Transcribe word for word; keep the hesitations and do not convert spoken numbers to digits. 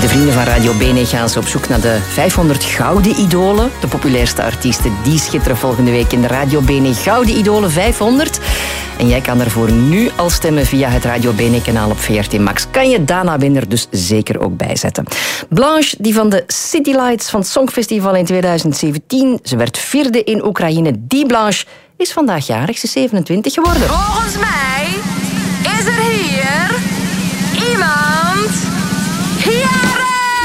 Met de vrienden van Radio Bene gaan ze op zoek naar de vijfhonderd gouden idolen. De populairste artiesten die schitteren volgende week in de Radio Bene Gouden Idolen vijfhonderd. En jij kan daarvoor nu al stemmen via het Radio Bene-kanaal op V R T Max. Kan je Dana Binder dus zeker ook bijzetten. Blanche, die van de City Lights van het Songfestival in tweeduizend zeventien. Ze werd vierde in Oekraïne. Die Blanche is vandaag jarig. Ze is zevenentwintig geworden. Volgens mij